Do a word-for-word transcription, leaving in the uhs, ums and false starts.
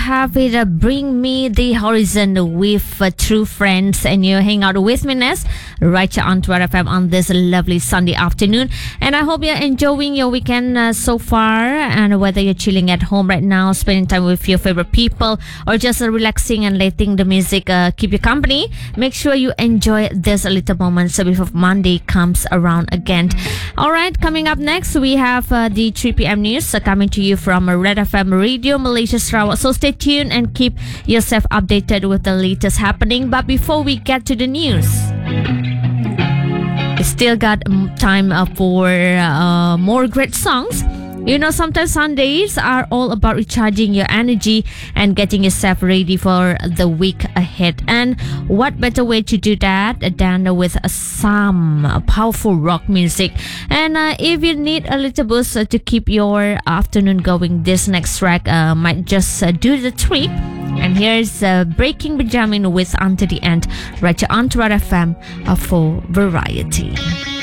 have it. Uh, bring me the horizon with uh, true friends, and you hang out with me, Ness, right here on Twelve F M on this lovely Sunday afternoon. And I hope you're enjoying your weekend uh, so far. And whether you're chilling at home right now, spending time with your favorite people, or just uh, relaxing and letting the music uh, keep you company, make sure you enjoy this little moment so before Monday comes around again. All right, coming up next, we have uh, the three p.m. news uh, coming to you from Red F M Radio Malaysia Sarawak. So stay tuned and keep yourself updated with the latest happening. But before we get to the news, we still got time uh, for uh, more great songs. You know, sometimes Sundays are all about recharging your energy and getting yourself ready for the week ahead. And what better way to do that than with some powerful rock music? And uh, if you need a little boost uh, to keep your afternoon going, this next track uh, might just uh, do the trick. And here's uh, Breaking Benjamin with Until the End, right here on Twelve F M uh, for Variety.